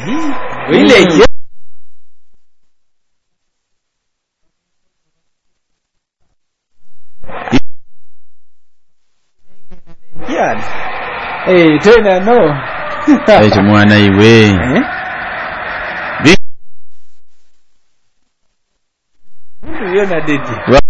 Ile yani tena no aje mwana iwe Yona didi